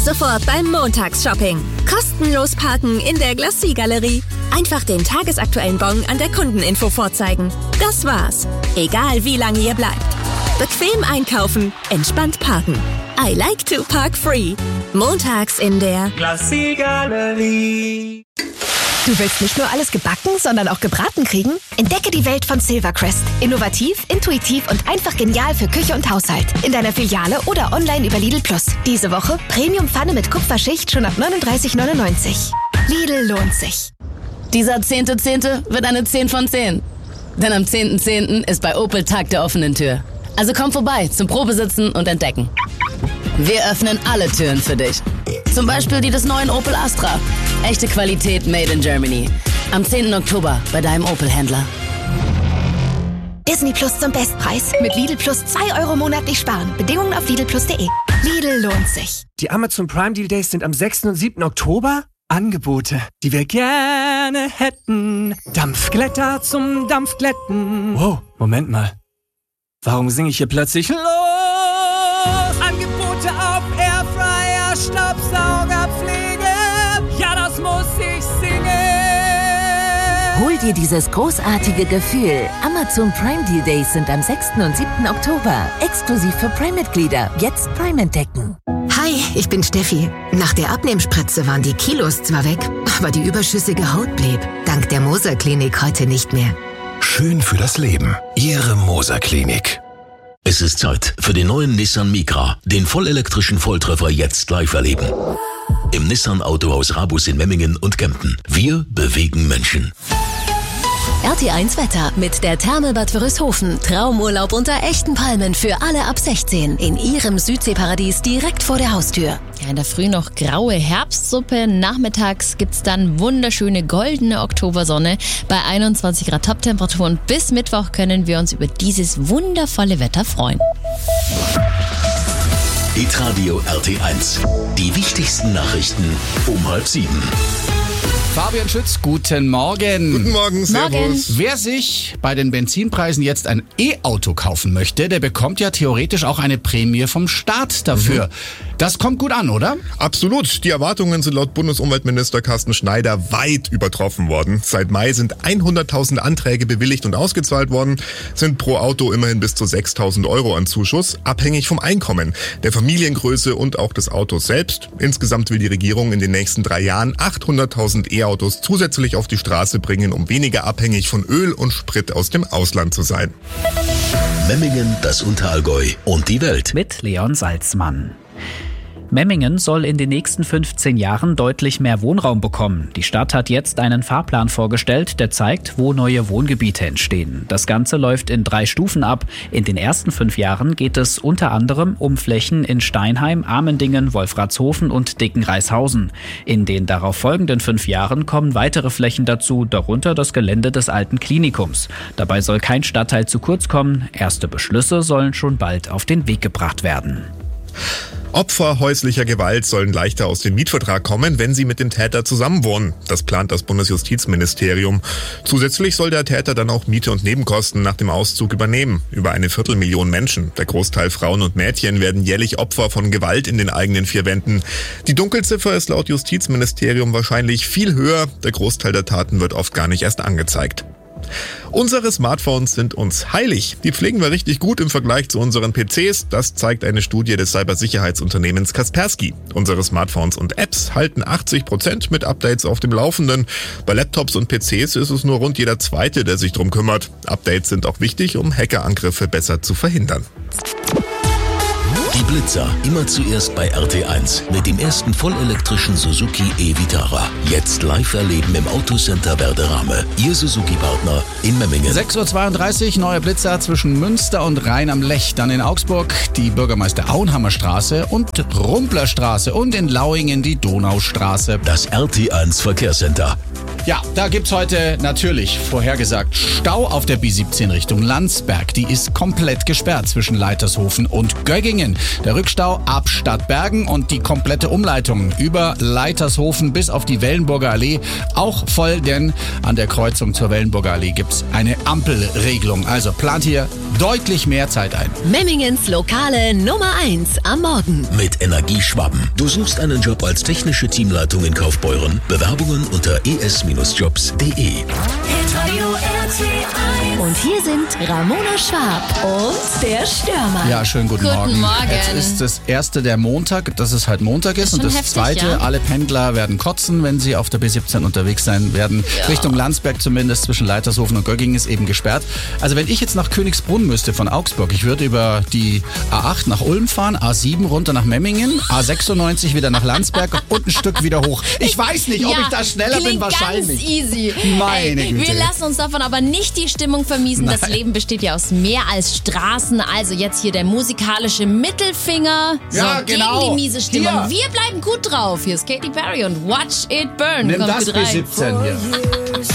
sofort beim Montagsshopping. Kostenlos parken in der Glacis-Galerie. Einfach den tagesaktuellen Bon an der Kundeninfo vorzeigen. Das war's. Egal wie lange ihr bleibt. Bequem einkaufen, entspannt parken. I like to park free. Montags in der Glacis-Galerie. Du willst nicht nur alles gebacken, sondern auch gebraten kriegen? Entdecke die Welt von Silvercrest. Innovativ, intuitiv und einfach genial für Küche und Haushalt. In deiner Filiale oder online über Lidl Plus. Diese Woche Premium-Pfanne mit Kupferschicht schon ab 39,99. Lidl lohnt sich. Dieser 10.10. wird eine 10 von 10. Denn am 10.10. ist bei Opel Tag der offenen Tür. Also komm vorbei zum Probesitzen und Entdecken. Wir öffnen alle Türen für dich. Zum Beispiel die des neuen Opel Astra. Echte Qualität made in Germany. Am 10. Oktober bei deinem Opel-Händler. Disney Plus zum Bestpreis. Mit Lidl Plus 2 Euro monatlich sparen. Bedingungen auf lidlplus.de. Lidl lohnt sich. Die Amazon Prime Deal Days sind am 6. und 7. Oktober. Angebote, die wir gerne hätten. Dampfglätter zum Dampfglätten. Wow, Moment mal. Warum singe ich hier plötzlich los? Angebote auf Airfryer, Staubsaugerpflege. Ja, das muss ich singen. Hol dir dieses großartige Gefühl. Amazon Prime Deal Days sind am 6. und 7. Oktober. Exklusiv für Prime-Mitglieder. Jetzt Prime entdecken. Hi, ich bin Steffi. Nach der Abnehmspritze waren die Kilos zwar weg, aber die überschüssige Haut blieb. Dank der Moser Klinik heute nicht mehr. Schön für das Leben. Ihre Moser Klinik. Es ist Zeit für den neuen Nissan Micra, den vollelektrischen Volltreffer jetzt live erleben. Im Nissan Autohaus Rabus in Memmingen und Kempten. Wir bewegen Menschen. RT1 Wetter mit der Therme Bad Wörishofen. Traumurlaub unter echten Palmen für alle ab 16. In ihrem Südseeparadies direkt vor der Haustür. Ja, in der Früh noch graue Herbstsuppe. Nachmittags gibt's dann wunderschöne goldene Oktobersonne bei 21 Grad Toptemperatur. Und bis Mittwoch können wir uns über dieses wundervolle Wetter freuen. Hitradio RT1. Die wichtigsten Nachrichten um 6:30. Fabian Schütz, guten Morgen. Guten Morgen, servus. Wer sich bei den Benzinpreisen jetzt ein E-Auto kaufen möchte, der bekommt ja theoretisch auch eine Prämie vom Staat dafür. Das kommt gut an, oder? Absolut. Die Erwartungen sind laut Bundesumweltminister Carsten Schneider weit übertroffen worden. Seit Mai sind 100.000 Anträge bewilligt und ausgezahlt worden, sind pro Auto immerhin bis zu 6.000 Euro an Zuschuss, abhängig vom Einkommen, der Familiengröße und auch des Autos selbst. Insgesamt will die Regierung in den nächsten 3 Jahren 800.000 E-Autos zusätzlich auf die Straße bringen, um weniger abhängig von Öl und Sprit aus dem Ausland zu sein. Memmingen, das Unterallgäu und die Welt. Mit Leon Salzmann. Memmingen soll in den nächsten 15 Jahren deutlich mehr Wohnraum bekommen. Die Stadt hat jetzt einen Fahrplan vorgestellt, der zeigt, wo neue Wohngebiete entstehen. Das Ganze läuft in 3 Stufen ab. In den ersten 5 Jahren geht es unter anderem um Flächen in Steinheim, Amendingen, Wolfratshofen und Dickenreishausen. In den darauf folgenden 5 Jahren kommen weitere Flächen dazu, darunter das Gelände des alten Klinikums. Dabei soll kein Stadtteil zu kurz kommen. Erste Beschlüsse sollen schon bald auf den Weg gebracht werden. Opfer häuslicher Gewalt sollen leichter aus dem Mietvertrag kommen, wenn sie mit dem Täter zusammenwohnen. Das plant das Bundesjustizministerium. Zusätzlich soll der Täter dann auch Miete und Nebenkosten nach dem Auszug übernehmen. Über 250.000 Menschen, der Großteil Frauen und Mädchen, werden jährlich Opfer von Gewalt in den eigenen 4 Wänden. Die Dunkelziffer ist laut Justizministerium wahrscheinlich viel höher. Der Großteil der Taten wird oft gar nicht erst angezeigt. Unsere Smartphones sind uns heilig. Die pflegen wir richtig gut im Vergleich zu unseren PCs. Das zeigt eine Studie des Cybersicherheitsunternehmens Kaspersky. Unsere Smartphones und Apps halten 80% mit Updates auf dem Laufenden. Bei Laptops und PCs ist es nur rund jeder Zweite, der sich drum kümmert. Updates sind auch wichtig, um Hackerangriffe besser zu verhindern. Die Blitzer, immer zuerst bei RT1 mit dem ersten vollelektrischen Suzuki e-Vitara. Jetzt live erleben im Autocenter Werderame. Ihr Suzuki-Partner in Memmingen. 6.32 Uhr, neue Blitzer zwischen Münster und Rhein am Lech. Dann in Augsburg die Bürgermeister Auenhammer Straße und Rumpler Straße und in Lauingen die Donaustraße. Das RT1 Verkehrscenter. Ja, da gibt's heute natürlich vorhergesagt Stau auf der B17 Richtung Landsberg. Die ist komplett gesperrt zwischen Leitershofen und Göggingen. Der Rückstau ab Stadtbergen und die komplette Umleitung über Leitershofen bis auf die Wellenburger Allee auch voll, denn an der Kreuzung zur Wellenburger Allee gibt's eine Ampelregelung. Also plant hier deutlich mehr Zeit ein. Memmingens Lokale Nummer 1 am Morgen. Mit Energieschwaben. Du suchst einen Job als technische Teamleitung in Kaufbeuren? Bewerbungen unter es-jobs.de. Und hier sind Ramona Schwab und der Stürmer. Ja, schönen guten Morgen. Jetzt ist das erste der Montag, dass es halt Montag ist. Und das heftig, zweite, ja. Alle Pendler werden kotzen, wenn sie auf der B17 unterwegs sein werden. Ja. Richtung Landsberg zumindest, zwischen Leitershofen und Göggingen ist eben gesperrt. Also wenn ich jetzt nach Königsbrunn müsste von Augsburg, ich würde über die A8 nach Ulm fahren, A7 runter nach Memmingen, A96 wieder nach Landsberg und ein Stück wieder hoch. Ich weiß nicht, ob ich da schneller bin, wahrscheinlich. Ganz easy. Meine Güte. Wir lassen uns davon aber nicht die Stimmung vermiesen. Nein. Das Leben besteht ja aus mehr als Straßen. Also jetzt hier der musikalische Mittelfinger Ja, genau. gegen die miese Stimmung. Hier. Wir bleiben gut drauf. Hier ist Katy Perry und Watch It Burn. Nimm Kommt das gut rein. B17 hier.